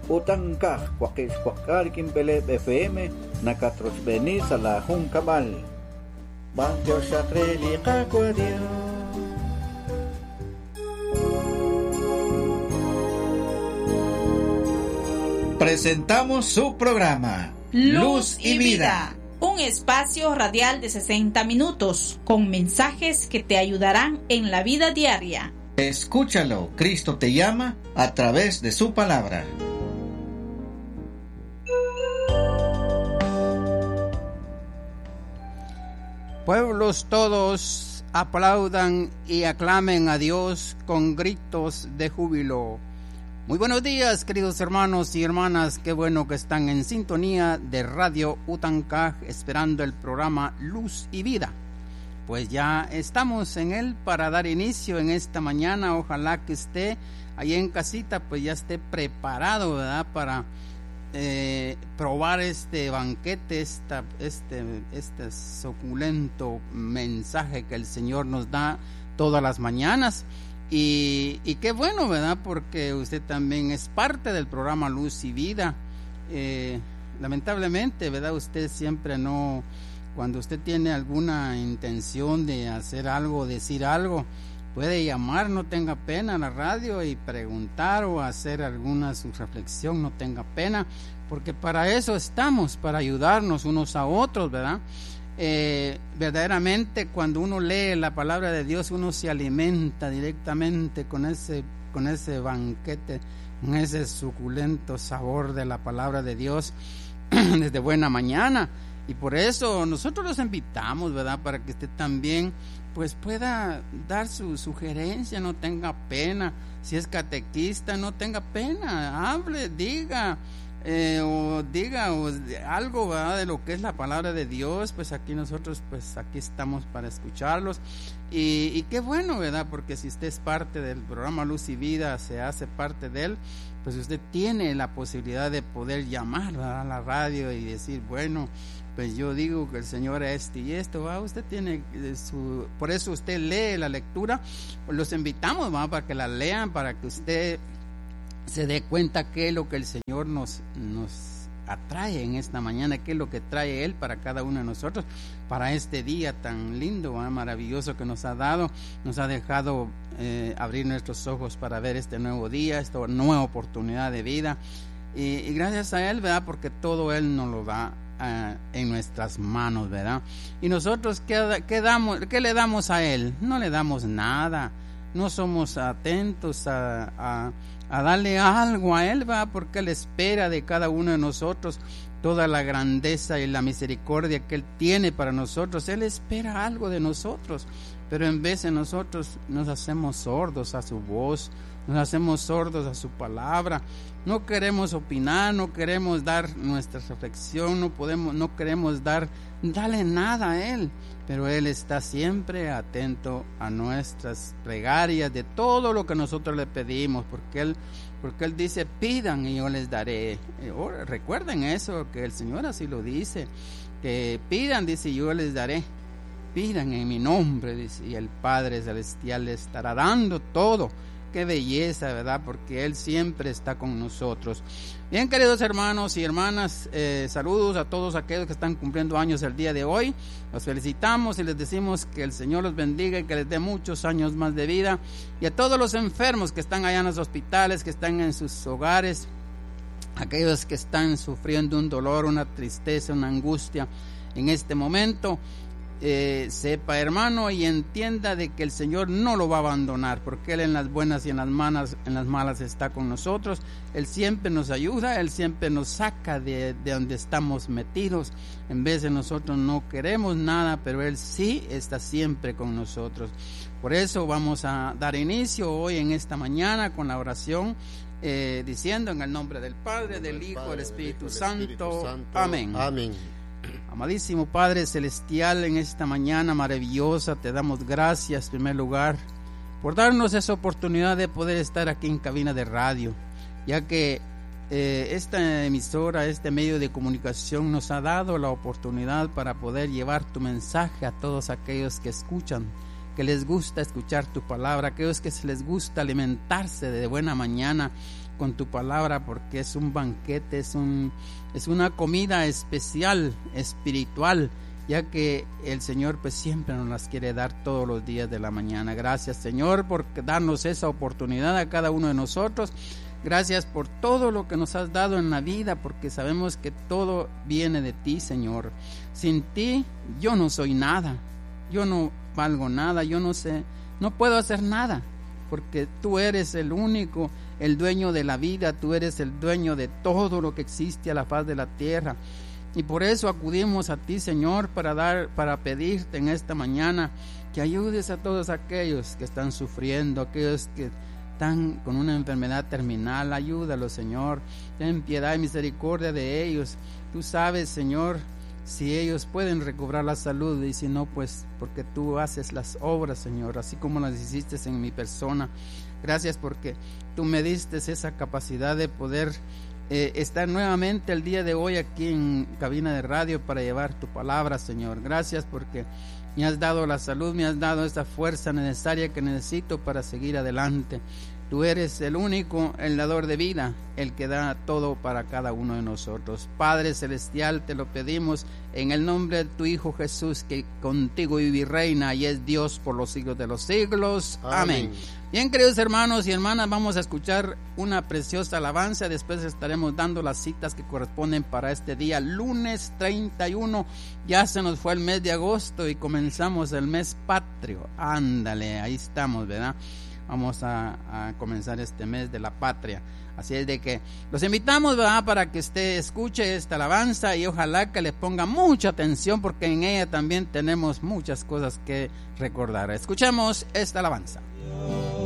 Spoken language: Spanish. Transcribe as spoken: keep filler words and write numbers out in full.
Utankaj Kwakis Kwakar Kimpele F M Nakatros Benis a la Juncabal. Bantio Shakreli Kakwadio. Presentamos su programa Luz y Vida, un espacio radial de sesenta minutos con mensajes que te ayudarán en la vida diaria. Escúchalo, Cristo te llama a través de su palabra. Pueblos todos aplaudan y aclamen a Dios con gritos de júbilo. Muy buenos días, queridos hermanos y hermanas, qué bueno que están en sintonía de Radio Utankaj esperando el programa Luz y Vida. Pues ya estamos en él para dar inicio en esta mañana. Ojalá que esté ahí en casita, pues ya esté preparado, ¿verdad? Para eh, probar este banquete, esta, este, este suculento mensaje que el Señor nos da todas las mañanas. Y, y qué bueno, ¿verdad? Porque usted también es parte del programa Luz y Vida. Eh, lamentablemente, ¿verdad? Usted siempre no... Cuando usted tiene alguna intención de hacer algo, decir algo, puede llamar, no tenga pena, a la radio y preguntar o hacer alguna su reflexión, no tenga pena, porque para eso estamos, para ayudarnos unos a otros, ¿verdad? Eh, verdaderamente cuando uno lee la palabra de Dios, uno se alimenta directamente con ese, con ese banquete, con ese suculento sabor de la palabra de Dios desde buena mañana. Y por eso nosotros los invitamos, ¿verdad? Para que usted también pues pueda dar su sugerencia, no tenga pena. Si es catequista, no tenga pena, hable, diga, eh, o diga o algo, ¿verdad? De lo que es la palabra de Dios. Pues aquí nosotros, pues aquí estamos para escucharlos. Y, y qué bueno, ¿verdad? Porque si usted es parte del programa Luz y Vida, se hace parte de él, pues usted tiene la posibilidad de poder llamar, ¿verdad? A la radio y decir, bueno, pues yo digo que el Señor es este y esto, ¿va? Usted tiene su... Por eso usted lee la lectura, pues los invitamos, ¿va? Para que la lean, para que usted se dé cuenta qué es lo que el Señor nos, nos atrae en esta mañana, qué es lo que trae Él para cada uno de nosotros, para este día tan lindo, ¿va? Maravilloso que nos ha dado, nos ha dejado eh, abrir nuestros ojos para ver este nuevo día, esta nueva oportunidad de vida, y, y gracias a Él, ¿verdad? Porque todo Él nos lo da Uh, en nuestras manos, ¿verdad? Y nosotros ¿qué, qué, damos, ¿qué le damos a Él? No le damos nada, no somos atentos a, a, a darle algo a Él, ¿verdad? Porque Él espera de cada uno de nosotros toda la grandeza y la misericordia que Él tiene para nosotros. Él espera algo de nosotros, pero en vez de nosotros nos hacemos sordos a su voz, nos hacemos sordos a su palabra, no queremos opinar, no queremos dar nuestra reflexión, no podemos, no queremos dar, darle nada a Él, pero Él está siempre atento a nuestras plegarias, de todo lo que nosotros le pedimos, porque Él, porque Él dice, pidan y yo les daré. Recuerden eso, que el Señor así lo dice, que pidan, dice, yo les daré. Pidan en mi nombre, dice, y el Padre Celestial les estará dando todo. Qué belleza, ¿verdad? Porque Él siempre está con nosotros. Bien, queridos hermanos y hermanas, eh, saludos a todos aquellos que están cumpliendo años el día de hoy. Los felicitamos y les decimos que el Señor los bendiga y que les dé muchos años más de vida. Y a todos los enfermos que están allá en los hospitales, que están en sus hogares, aquellos que están sufriendo un dolor, una tristeza, una angustia en este momento, Eh, sepa, hermano, y entienda de que el Señor no lo va a abandonar, porque Él en las buenas y en las malas, en las malas está con nosotros. Él siempre nos ayuda, Él siempre nos saca de, de donde estamos metidos. En vez de nosotros no queremos nada, pero Él sí está siempre con nosotros. Por eso vamos a dar inicio hoy en esta mañana con la oración, eh, diciendo en el nombre del Padre, del Hijo, del Espíritu Santo. Amén. Amén. Amadísimo Padre Celestial, en esta mañana maravillosa te damos gracias en primer lugar por darnos esa oportunidad de poder estar aquí en cabina de radio, ya que eh, esta emisora, este medio de comunicación nos ha dado la oportunidad para poder llevar tu mensaje a todos aquellos que escuchan, que les gusta escuchar tu palabra, aquellos que se les gusta alimentarse de buena mañana con tu palabra, porque es un banquete, es un es una comida especial, espiritual, ya que el Señor pues siempre nos las quiere dar todos los días de la mañana. Gracias, Señor, por darnos esa oportunidad a cada uno de nosotros. Gracias por todo lo que nos has dado en la vida, porque sabemos que todo viene de ti, Señor. Sin ti yo no soy nada, yo no valgo nada, yo no sé, no puedo hacer nada, porque tú eres el único, el dueño de la vida, tú eres el dueño de todo lo que existe a la faz de la tierra. Y por eso acudimos a ti, Señor, para dar, para pedirte en esta mañana que ayudes a todos aquellos que están sufriendo, aquellos que están con una enfermedad terminal. Ayúdalos, Señor, ten piedad y misericordia de ellos. Tú sabes, Señor, si ellos pueden recobrar la salud, y si no, pues porque tú haces las obras, Señor, así como las hiciste en mi persona. Gracias porque tú me diste esa capacidad de poder eh, estar nuevamente el día de hoy aquí en cabina de radio para llevar tu palabra, Señor. Gracias porque me has dado la salud, me has dado esa fuerza necesaria que necesito para seguir adelante. Tú eres el único, el dador de vida, el que da todo para cada uno de nosotros. Padre Celestial, te lo pedimos en el nombre de tu Hijo Jesús, que contigo vive y reina y es Dios por los siglos de los siglos. Amén. Amén. Bien, queridos hermanos y hermanas, vamos a escuchar una preciosa alabanza. Después estaremos dando las citas que corresponden para este día, lunes treinta y uno. Ya se nos fue el mes de agosto y comenzamos el mes patrio. Ándale, ahí estamos, ¿verdad? Vamos a, a comenzar este mes de la patria. Así es de que los invitamos, ¿verdad?, para que usted escuche esta alabanza y ojalá que le ponga mucha atención, porque en ella también tenemos muchas cosas que recordar. Escuchemos esta alabanza.